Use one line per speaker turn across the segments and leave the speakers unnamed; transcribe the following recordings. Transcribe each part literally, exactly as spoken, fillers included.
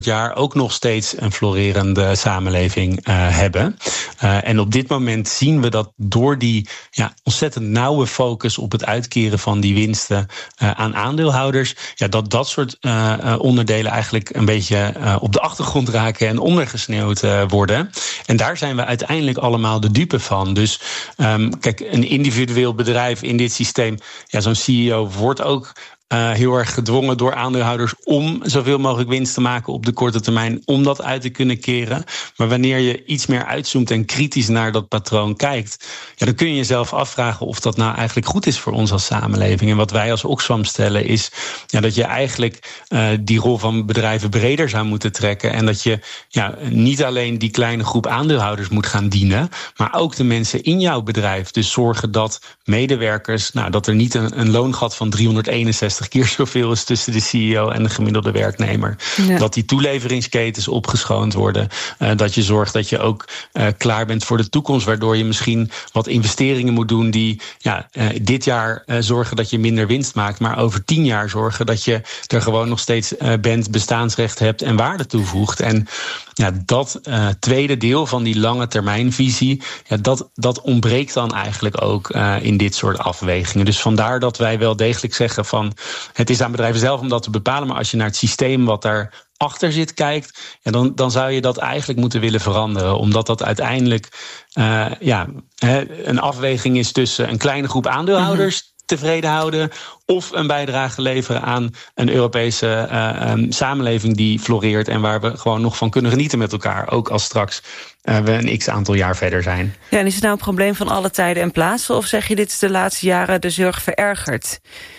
jaar ook nog steeds een florerende samenleving uh, hebben. Uh, en op dit moment zien we dat door die ja, ontzettend nauwe focus op het uitkeren van die winsten uh, aan aandeelhouders, ja, dat dat soort uh, uh, onderdelen eigenlijk een beetje uh, op de achtergrond raken en ondergesneeuwd uh, worden. En daar zijn we uiteindelijk allemaal de dupe van. Dus um, kijk, een individueel bedrijf in dit systeem, ja, zo'n C E O wordt ook Uh, heel erg gedwongen door aandeelhouders om zoveel mogelijk winst te maken op de korte termijn, om dat uit te kunnen keren. Maar wanneer je iets meer uitzoomt en kritisch naar dat patroon kijkt, ja, dan kun je jezelf afvragen of dat nou eigenlijk goed is voor ons als samenleving. En wat wij als Oxfam stellen is ja, dat je eigenlijk uh, die rol van bedrijven breder zou moeten trekken. En dat je ja, niet alleen die kleine groep aandeelhouders moet gaan dienen, maar ook de mensen in jouw bedrijf. Dus zorgen dat medewerkers, nou, dat er niet een, een loongat van driehonderdeenenzestig keer zoveel is tussen de C E O en de gemiddelde werknemer. Ja. Dat die toeleveringsketens opgeschoond worden. Uh, dat je zorgt dat je ook uh, klaar bent voor de toekomst, waardoor je misschien wat investeringen moet doen die ja, uh, dit jaar uh, zorgen dat je minder winst maakt, maar over tien jaar zorgen dat je er gewoon nog steeds uh, bent, bestaansrecht hebt en waarde toevoegt. En ja, dat uh, tweede deel van die lange termijnvisie, ja, dat, dat ontbreekt dan eigenlijk ook uh, in dit soort afwegingen. Dus vandaar dat wij wel degelijk zeggen van het is aan bedrijven zelf om dat te bepalen, maar als je naar het systeem wat daar achter zit kijkt, ja, dan, dan zou je dat eigenlijk moeten willen veranderen. Omdat dat uiteindelijk uh, ja, een afweging is tussen een kleine groep aandeelhouders mm-hmm. tevreden houden of een bijdrage leveren aan een Europese uh, um, samenleving die floreert en waar we gewoon nog van kunnen genieten met elkaar, ook als straks uh, we een x-aantal jaar verder zijn.
Ja, en is het nou een probleem van alle tijden en plaatsen, of zeg je dit is de laatste jaren de zorg verergerd?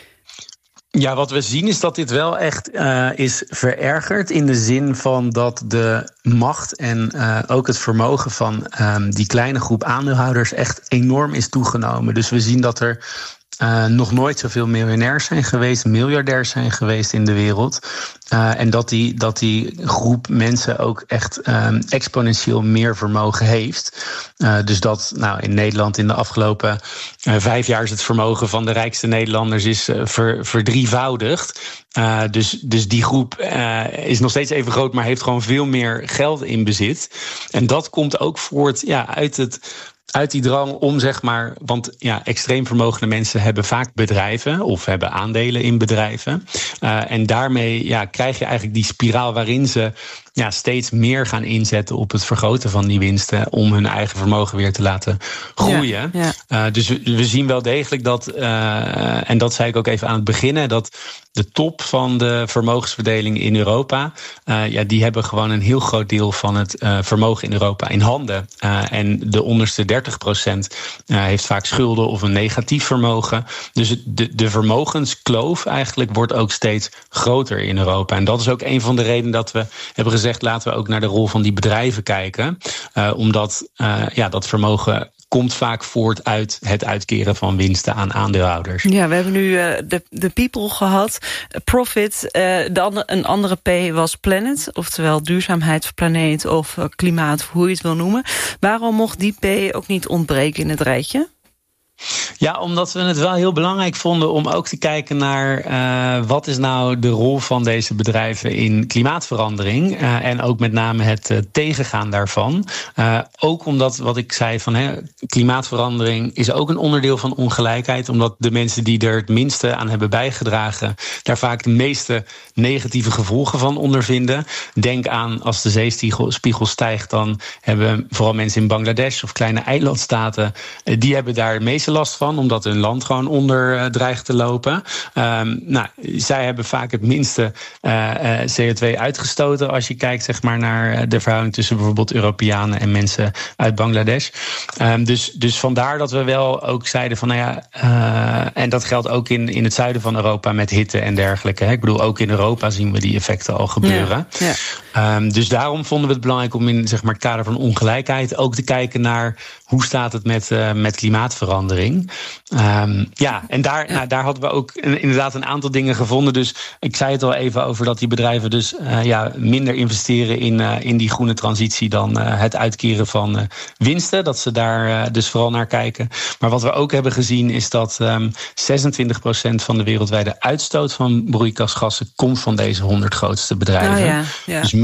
Ja, wat we zien is dat dit wel echt uh, is verergerd in de zin van dat de macht en uh, ook het vermogen van um, die kleine groep aandeelhouders echt enorm is toegenomen. Dus we zien dat er Uh, nog nooit zoveel miljonairs zijn geweest, miljardairs zijn geweest in de wereld. Uh, en dat die, dat die groep mensen ook echt um, exponentieel meer vermogen heeft. Uh, dus dat nou, in Nederland in de afgelopen uh, vijf jaar is het vermogen van de rijkste Nederlanders is uh, ver, verdrievoudigd. Uh, dus, dus die groep uh, is nog steeds even groot, maar heeft gewoon veel meer geld in bezit. En dat komt ook voort ja, uit het uit die drang om, zeg maar, want ja, extreem vermogende mensen hebben vaak bedrijven of hebben aandelen in bedrijven. Uh, en daarmee ja, krijg je eigenlijk die spiraal waarin ze ja, steeds meer gaan inzetten op het vergroten van die winsten om hun eigen vermogen weer te laten groeien. Ja, ja. Uh, dus we, we zien wel degelijk dat, uh, en dat zei ik ook even aan het begin, dat de top van de vermogensverdeling in Europa, uh, ja, die hebben gewoon een heel groot deel van het uh, vermogen in Europa in handen. Uh, en de onderste dertig procent uh, heeft vaak schulden of een negatief vermogen. Dus het, de, de vermogenskloof eigenlijk wordt ook steeds groter in Europa. En dat is ook een van de redenen dat we hebben gezegd, laten we ook naar de rol van die bedrijven kijken. Uh, omdat uh, ja, dat vermogen komt vaak voort uit het uitkeren van winsten aan aandeelhouders. Ja,
we hebben nu uh, de, de people gehad. Profit, uh, de andere, een andere P was planet. Oftewel duurzaamheid of planeet of uh, klimaat, hoe je het wil noemen. Waarom mocht die P ook niet ontbreken in het rijtje?
Ja, omdat we het wel heel belangrijk vonden om ook te kijken naar uh, wat is nou de rol van deze bedrijven in klimaatverandering. Uh, en ook met name het uh, tegengaan daarvan. Uh, ook omdat, wat ik zei, van hè, klimaatverandering is ook een onderdeel van ongelijkheid. Omdat de mensen die er het minste aan hebben bijgedragen daar vaak de meeste negatieve gevolgen van ondervinden. Denk aan als de zeespiegel stijgt, dan hebben vooral mensen in Bangladesh of kleine eilandstaten, uh, die hebben daar het meeste last van, omdat hun land gewoon onder uh, dreigt te lopen. Um, nou, zij hebben vaak het minste uh, uh, C O twee uitgestoten als je kijkt, zeg maar, naar de verhouding tussen bijvoorbeeld Europeanen en mensen uit Bangladesh. Um, dus, dus vandaar dat we wel ook zeiden van, nou ja, uh, en dat geldt ook in, in het zuiden van Europa met hitte en dergelijke. Hè. Ik bedoel, ook in Europa zien we die effecten al gebeuren. Ja, ja. Um, dus daarom vonden we het belangrijk om in, zeg maar, het kader van ongelijkheid ook te kijken naar hoe staat het met, uh, met klimaatverandering. Um, ja, en daar, nou, daar hadden we ook inderdaad een aantal dingen gevonden. Dus ik zei het al even over dat die bedrijven dus uh, ja, minder investeren in, uh, in die groene transitie dan uh, het uitkeren van uh, winsten. Dat ze daar uh, dus vooral naar kijken. Maar wat we ook hebben gezien is dat um, zesentwintig procent van de wereldwijde uitstoot van broeikasgassen komt van deze honderd grootste bedrijven. Oh ja, ja. Dus